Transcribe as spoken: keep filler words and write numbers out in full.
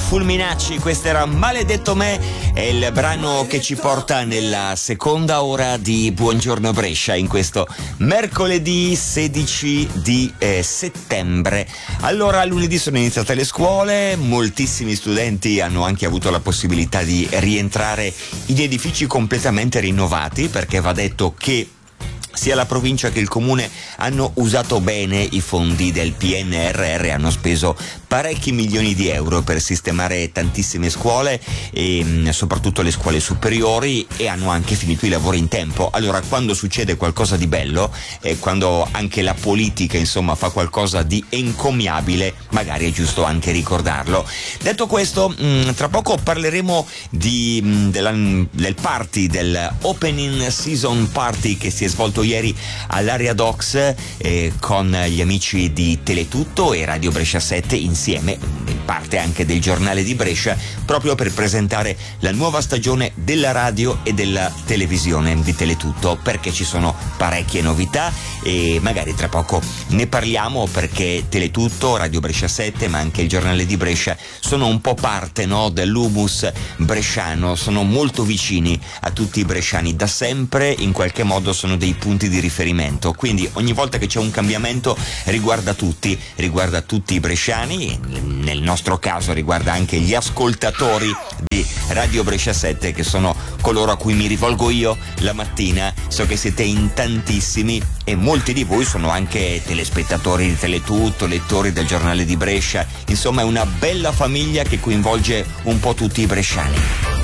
Fulminacci, questo era Maledetto Me, è il brano che ci porta nella seconda ora di Buongiorno Brescia in questo mercoledì sedici di eh, settembre. Allora, lunedì sono iniziate le scuole, moltissimi studenti hanno anche avuto la possibilità di rientrare in edifici completamente rinnovati, perché va detto che sia la provincia che il comune hanno usato bene i fondi del P N R R, hanno speso parecchi milioni di euro per sistemare tantissime scuole e soprattutto le scuole superiori, e hanno anche finito i lavori in tempo. Allora, quando succede qualcosa di bello e quando anche la politica insomma fa qualcosa di encomiabile, magari è giusto anche ricordarlo. Detto questo, mh, tra poco parleremo di, mh, della, del party, del opening season party che si è svolto ieri all'Area Docs eh, con gli amici di Teletutto e Radio Brescia sette insieme, in parte anche del giornale di Brescia, proprio per presentare la nuova stagione della radio e della televisione di Teletutto, perché ci sono parecchie novità e magari tra poco ne parliamo, perché Teletutto, Radio Brescia sette ma anche il giornale di Brescia sono un po' parte, no, dell'humus bresciano, sono molto vicini a tutti i bresciani da sempre, in qualche modo sono dei punti di riferimento, quindi ogni volta che c'è un cambiamento riguarda tutti, riguarda tutti i bresciani, nel nostro caso riguarda anche gli ascoltatori di Radio Brescia sette, che sono coloro a cui mi rivolgo io la mattina. So che siete in tantissimi e molti di voi sono anche telespettatori di Teletutto, lettori del giornale di Brescia, insomma è una bella famiglia che coinvolge un po' tutti i bresciani.